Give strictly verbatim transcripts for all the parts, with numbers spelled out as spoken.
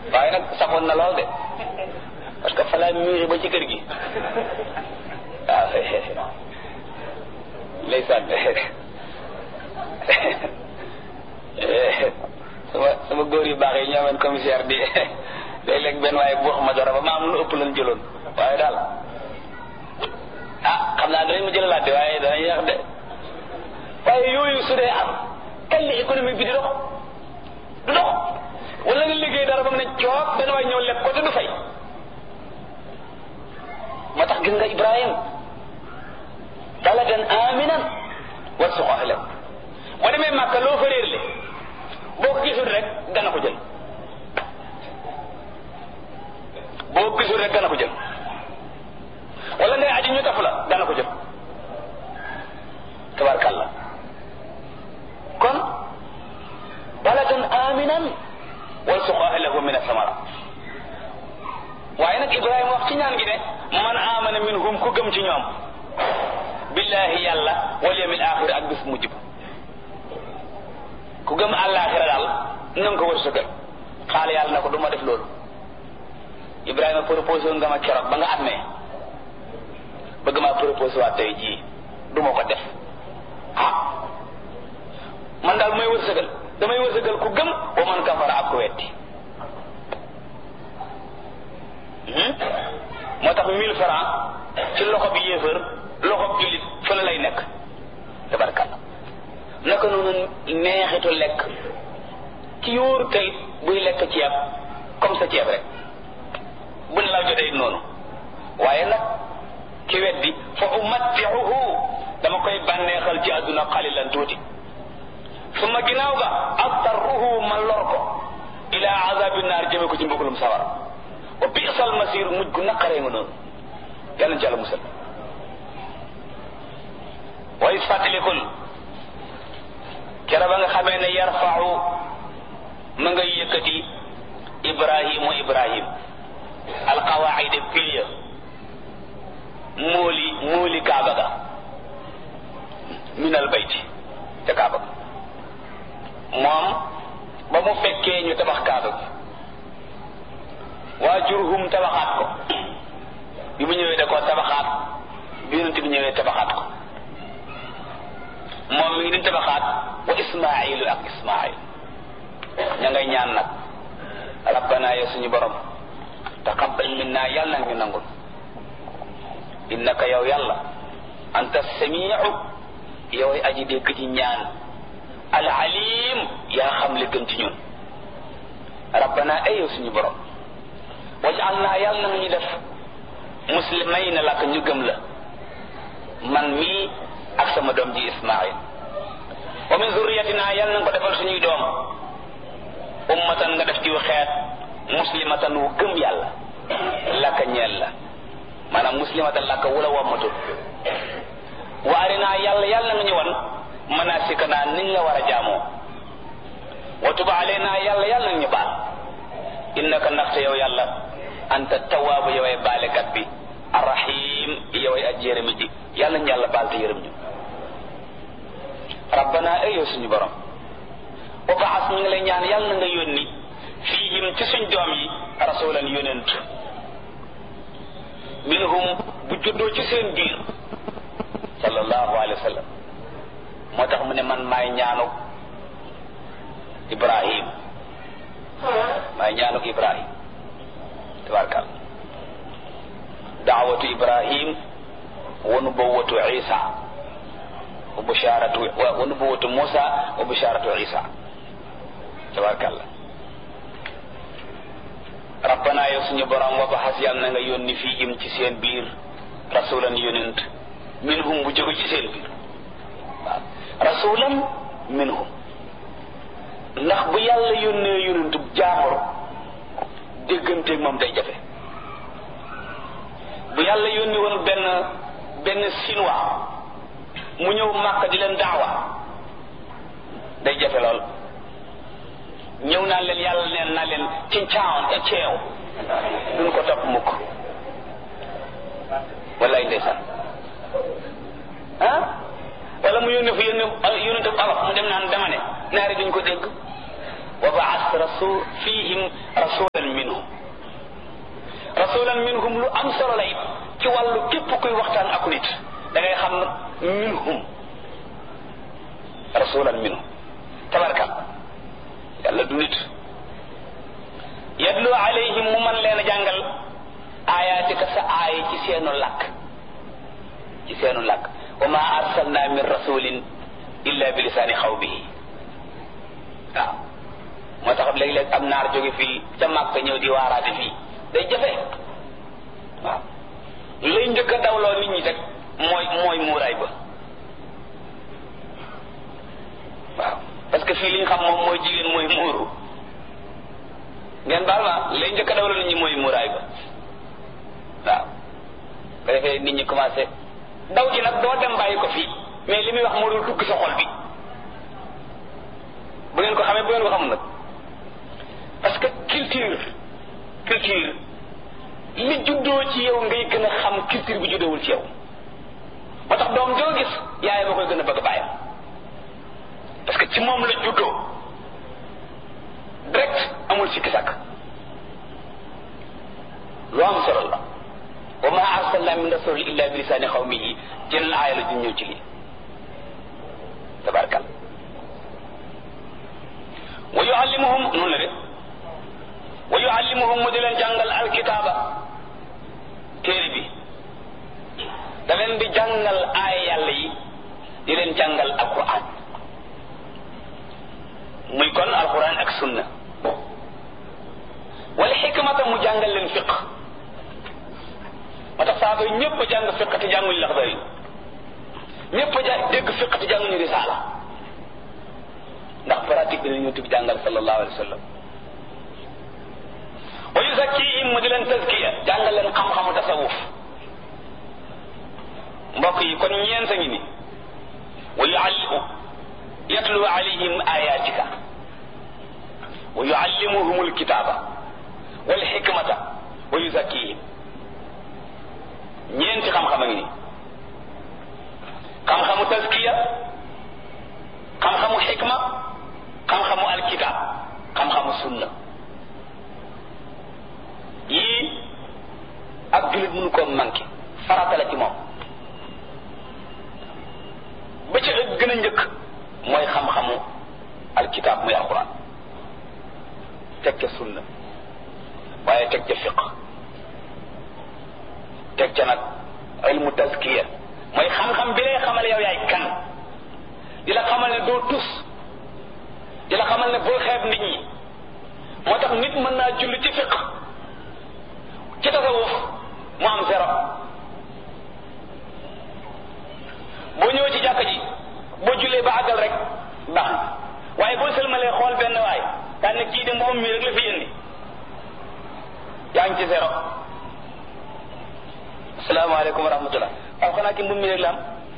waaye nag saxoon na lool de parce que fa laa miiri ba ci kër gi waaw ndeysaan sama sama góor yu baax yi ñoo amoon commissaire di léeg-léeg benn waaye bu wax ma dara ba ma am lu ëpp lañ jëloon waaye daal ah xam naa danañ ma jëlalaat de waaye danañ yàq de waaye yooyu su dee am kañ la économique bi di dox du dox wala nga liggéey dara ba mu ne coog benn waay ñëw lekk ko te du fay moo tax gis nga Ibrahim baladan aminan warzuq ahlahu boo demee Màkka loo fa réerle boo ko gisul rek dana ko jël boo ko gisul rek dana ko jël wala ngay aji ñu taf la dana ko jël tabarkàlla kon baladan aminan warzuq ahlahu min asamara waaye nag Ibrahima wax ci ñaan gi ne man amana minhum ku gëm ci ñoom billahi yàlla wal yawmil axir ak bis mujj ba ku gëm àllaaxira daal na nga ko wërsëgal xaale yàlla na ko du ma def loolu Ibrahima proposé woon nga ma keroog ba nga amee bëgg maa proposé waat tey jii du ma ko def ah man daal may wërsëgal damay wërsëgal ku gëm wa man kafara ak ku wetti moo tax mille francs ci loxo bi yéefar loxo bi jullit fële lay nekk tabarkalla naka noonu neexitu lekk ci yóoru kayit buy lekk ceeb comme sa ceeb rek bu ne la jotee noonu waaye nag ki weddi fa umatti'uhu dama koy bànneexal ci àdduna xalilan tuuti suma ginnaaw ga astarruhu ma lor ko ila azabi naar jëme ko ci mbugalum sawara wa bi'sal masir mujj gu naqaree nga noonu yàlla na ci yàlla musal wa is fàttalikul kera ba nga xamee ne yarfa'u ma ngay yëkkati ibrahimu ibrahim alqawaida piliya mooli mooli kaaba ga min al bayti ca kaaba ga moom ba mu fekkee ñu tabax kaaba gi waa jurhum tabaxaat ko bi mu ñëwee da koo tabaxaat bi yonent bi ñëwee tabaxaat ko moom mi ngi di tabaxaat wa ismailu ak ismail ña ngay ñaan nag rabbana ya suñu borom taqabbal minna yàlla nag ñu nangul innaka yow yàlla anta samiu yow ay aji dégg ci ñaan al alim yaa xam li gën ci ñun rabbana ay yow suñu borom waj'alna yàlla na ñu def muslimayna lak ñu gëm la man mii ak sama doom ji ismail wa min zurriyatina yàlla na ko defal suñuy doom ummatan nga def ci xeet muslimatan wu gëm yàlla laka ñeel la maanaam muslimatan laka wula wammatul wa arina yàlla yàlla nga ñu wan manasikana niñ la war a jaamoo wa tub alayna yàlla yàlla nga ñu baal innaka ndaxte yow yàlla anta tawaabu yoway baalekat bi arrahim yoway aj yërëmi ji yàlla ñu yàlla baal te yërëm ñu rabbana ay yow suñu borom wa baas ñu ngi lay ñaan yàlla na nga yónni fiihim ci suñ doom yi rasulan yónent minhum bu juddoo ci seen biir sallallahu alayhi wa sallam moo tax mu ne man maay ñaanu Ibrahim maay ñaanu Ibrahim tabarkal daawatu Ibrahim wa nubuwwatu Isa wa busharatu wa nubuwwatu Musa wa busharatu Isa tabarkal rabbana yow suñu borom wa baxas yàlla na nga yónni fiihim ci seen biir rasulan yonent minhum bu jóge ci seen biir waaw rasulan minhum ndax bu yàlla yónnee yonent jaamur dégganteeg moom day jafe bu yàlla yónni woon benn benn chinois mu ñëw Màkka di leen daawa day jafe lool ñëw naa leen yàlla neen naa leen ci caaw e ceew duñ ko topp mukk wallaay ndeysaan ah wala mu yónni fu yónni yónni tam olof mu dem naan dama ne naari duñ ko dégg wa baas rasul fihim rasulan minhum am solo la it ci wàllu képp kuy waxtaan ak nit da ngay xam minhum rasulan minhum tabarkal yàlla du nit yadlu alayhim mu man leen a jàngal ayatika sa aaya ci seenu làkk ci seenu làkk wa ma arsalna min rasulin illa bi lisaani xawmihi waaw moo tax léeg-léeg am naar jóge fii ca Màkka ñëw di waaraate fii day jafe waaw lay njëkk a dawloo nit ñi rek mooy mooy muuraay ba waaw parce que fii li ñu xam moom mooy jigéen mooy muuru ngeen baal ma lay njëkk a dawloo nit ñi mooy muuraay ba waaw ko defee nit ñi commencé daw ji nag doo dem bàyyi ko fii mais li muy wax moo dul dugg sa xol bi bu ngeen ko xamee bu ngeen ko xamul nag parce que culture culture li juddoo ci yow ngay gën a xam culture bi juddoowul ci yow moo tax doom joo gis yaay ba koy gën a bëgg bàyyam parce que ci moom la juddoo direct amul sikki sàkk lu am solo la wa ma arsalna min rasul illa bi lisaani xawmihi jël aaya la ju ñëw ci lii tabarkal wa yuallimuhum noonu la de wa yuallimuhum mu di leen jàngal alkitaaba téere bi da leen di jàngal aaya yàlla yi di leen jàngal alquran muy kon alquran ak sunna wal xikmata mu jàngal leen fiq moo tax saaba yi ñëpp jàng fiq te jànguñu laxdari ñëpp a dégg fiq te jànguñu risaala ndax pratique bi la ñu tib jàngal sallallahu alayhi wa sallam wa yuzakkihim mu di leen tazkiya jàngal leen xam-xamu tasawuf mbokk yi kon ñeent a ngi ni wa yuallimu yatlu alayhim ayatika wa yuallimuhum alkitaba wal hikmata wa yuzakkihim ñeenti xam-xam a ngi ni xam-xamu tazkiya xam-xamu xikma xam-xamu alkitab xam-xamu sunna yii ak jullit mënu koo manqué farata la ci moom ba ci ëpp gën a njëkk mooy xam-xamu alkitab muy alquran teg ca sunna waaye teg ca fiq teg ca nag ilmu tazkiya mooy xam-xam bi lay xamal yow yaay kan di la xamal ne doo tus di la xamal ne boo xeeb nit ñi moo tax nit mën naa julli ci fiq ci tasawuf mu am zéro boo ñëwee ci jàkka ji boo jullee ba àggal rek baax na waaye boo sëlmalee xool benn waay daan ne kii de moom mi rek la fi indi yaa ngi ci zéro asalaamaaleykum wa rahmatullah waaw xanaa ki moom mi rek la am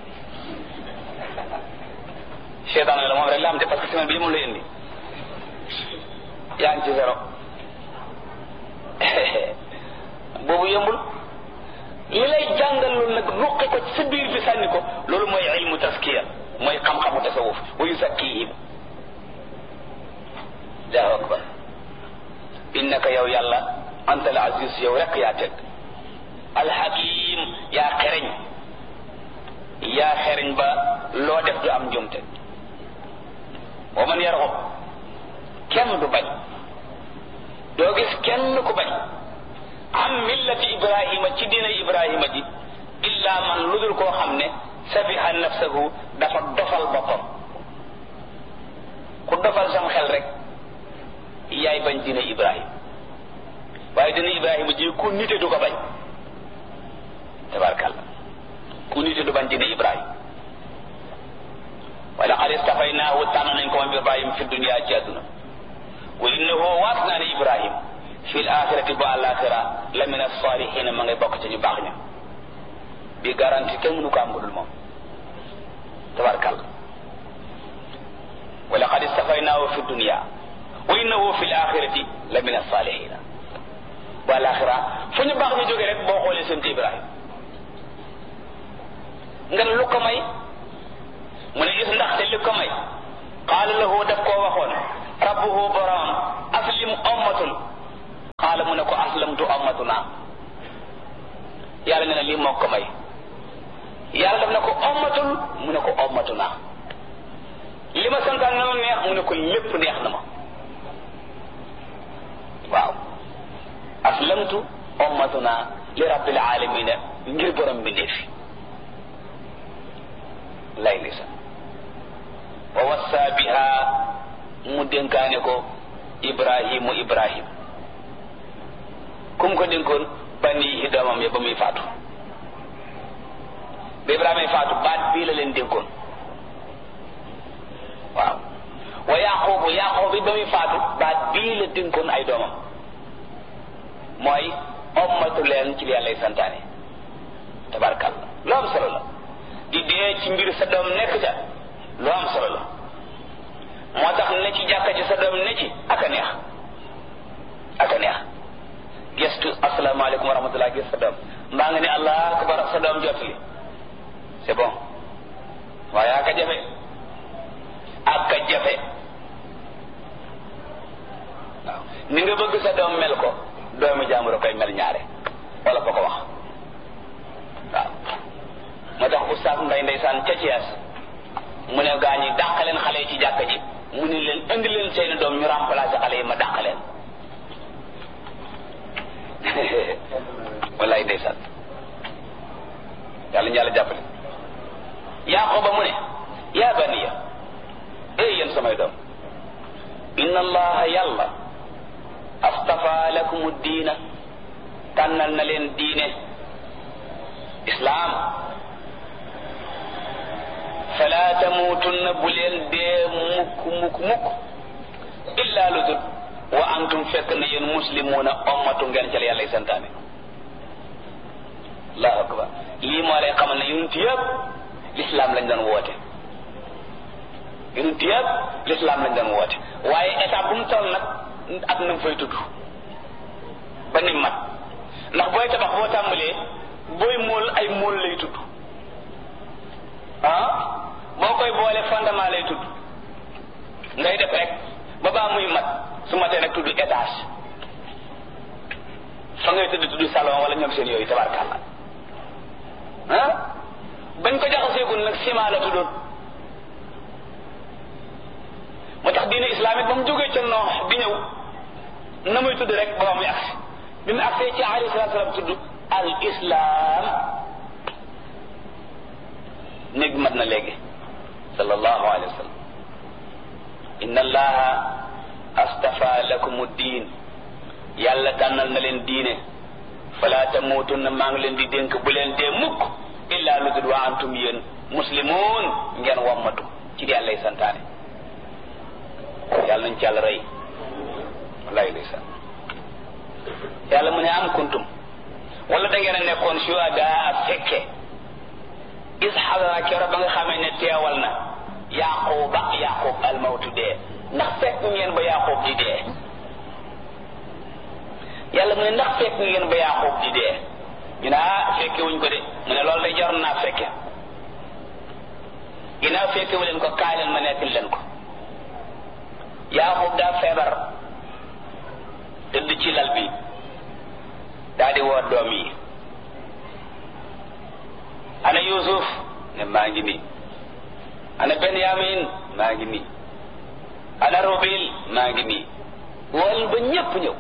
seetaan la moom rek la am te parce que semaine bi moom lay indi yaa ngi ci zéro boobu yombul li lay jàngal loolu nag ruqi ko ci sa biir bi sànni ko loolu mooy ilmu taskiya mooy xam-xamu tasawuf wa yuzakkihim allahu akbar innaka yow yàlla anta al aziz yow rek yaa teg alhakim yaa xereñ yaa xereñ ba loo def du am njumte wa man yarxub kenn du bañ doo gis kenn ku bañ am millati ibrahima ci diina ibrahima ji illa man ludul koo xam ne safiha nafsahu dafa dofal boppam ku dofal sam xel rek yaay bañ diina ibrahima waaye diina ibrahima ji ku nite du ko bañ tabarkalla ku nite du bañ diina ibrahima wa laqad istafaynaahu tànn nañ ko moom ibrahima fi dunya ci àdduna wa innahu waat naa ne ibrahima fi l axirati bu àlaxira la min as-salihin ma ngay bokk ci ñu baax ña bi garanti kenn mënu ko am budul moom tabarkalla wa laqad istafaynaahu fi dunya wa innahu fi l axirati la min as-salihin bu àlaxira fu ñu baax ñu jógee rek boo xoolee seen ibrahima nga ne lu ko may mu ne gis ndaxte li ko may qaala lahu daf koo waxoon rabbuhu borom aslim ummatul qaala mu ne ko aslamtu ummatuna yàlla nee na lii moo ko may yàlla daf na ko ommatul mu ne ko ommatu naa li ma santaan na ma neex mu ne ko lépp neex na ma waaw aslamtu ommatu naa li rabbil alamina ngir borom bi fi lay lisa wa wassa biha mu dénkaane ko ibrahimu ibrahim kum ko dénkoon bani doomam ya ba muy faatu ba ibrahima faatu baat bii la leen dénkoon waaw wa yaqubu yaqub bi ba muy faatu baat bii la dénkoon ay doomam mooy ommatu leen ci li yàllay santaane tabarkalla lu am solo la di dee ci mbir sa doom nekk ca lu am solo la moo tax ne ci jàkka ci sa doom ne ci aka neex aka neex gestu asalaamaaleykum wa rahmatullah gis sa doom mbaa nga ne allah akbar sa doom jot li c'est bon waaye aka jafe aka jafe waaw ni nga bëgg sa doom mel ko doomi jaambur a koy mel ñaare wala fa ko wax waaw moo tax oustaz Mbay ndeysaan ca Thiès mu ne gaa ñi dàq leen xale yi ci jàkka ji mu ne leen indi leen seeni doom ñu remplacer xale yi ma dàq leen wallaay ndeysaan yàlla ñu yàlla jàppale Yaaqooba mu ne yaa baniya ey yéen samay doom inna allaha yàlla astafa lakumu diina tànnal na leen diine islaam fala tamuutunna bu leen dee mukk mukk mukk illa lu dul wa antum fekk na yéen muslimuuna ommatu ngeen ca la yàlla santaane allahu akbar lii moo lay xamal ne yonent yëpp l'islam lañ doon woote yonent yëpp l'islam lañ doon woote waaye état bu mu toll nag ak na mu fay tudd ba ni mat ndax booy tabax boo tàmbalee booy mool ay mool lay tudd ah boo koy boole fondement lay tudd ngay def rek ba baa muy mat su matee nag tudd étage fa ngay tudd tudd salon wala ñoom seen yooyu tabarkàlla ah bañ ko jaxaseegul nag ciment la tuddoon moo tax diine islamique ba mu jógee ca noox di ñëw na muy tudd rek ba muy agsi bi mu agsee ci alayhi salaatu salaam tudd al islam néeg mat na léegi sallallahu alayhi wa sallam inna allaha astafa lakum diin yàlla tànnal na leen diine fala tamuutunna maa ngi leen di dénk bu leen dee mukk illa lu dul wa antum yéen muslimuun ngeen wammatu ci di yàllay santaane yàlla nañ ci yàlla rey wallahi ndeysaan yàlla mu ne am kuntum wala da ngeen a nekkoon shuhadaa fekke is xadara kero ba nga xamee ne teewal na yaquba yaqub almawtu dee ndax fekk ngeen ba yaqub di dee yàlla mu ne ndax fekk ngeen ba yaqub di dee ñu ne ah fekke wuñ ko de mu ne loolu day jar naa fekke ginnaaw fekke wu leen ko kaay leen ma nekkal leen ko yaqub daa feebar tëdd ci lal bi daa di woo doom yi ana yusuf ne maa ngi nii ana benyamin maa ngi nii ana rubil maa ngi nii wol ba ñépp ñëw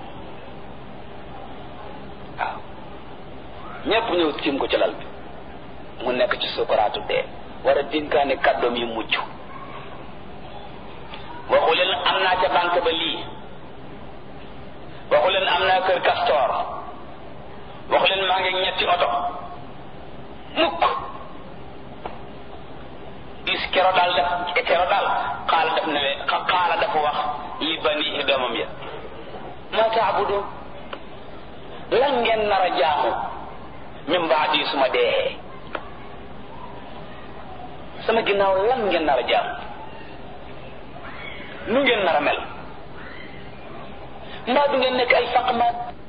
waaw ñépp ñëw tiim ko ci lal bi mu nekk ci sukuraatu dee war a dinkaane kàddoom yi mujj waxu leen am naa ca banque ba lii waxu leen am naa kër Castor waxu leen maa ngi ñetti oto mukk is kero daal def kero daal xaala def ne xaala dafa wax li bani doomam ya ma taabudun lan ngeen nar a jaamu min baadi suma dee sama ginnaaw lan ngeen nar a jaamu nu ngeen nar a mel mbaa du ngeen nekk ay faqmaat